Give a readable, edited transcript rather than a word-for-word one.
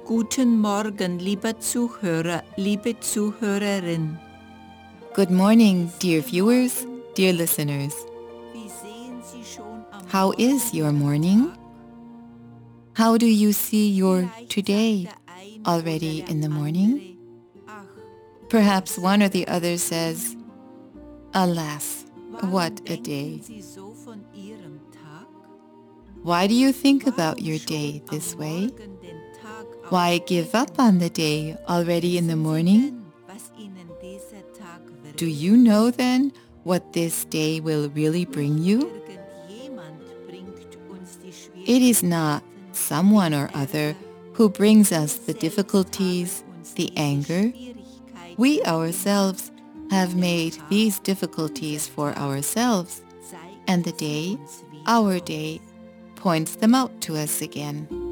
Guten Morgen, lieber Zuhörer, liebe Zuhörerin. Good morning, dear viewers, dear listeners. How is your morning? How do you see your today already in the morning? Perhaps one or the other says, "Alas, what a day." Why do you think about your day this way? Why give up on the day already in the morning? Do you know then what this day will really bring you? It is not someone or other who brings us the difficulties, the anger. We ourselves have made these difficulties for ourselves, and the day, our day, points them out to us again.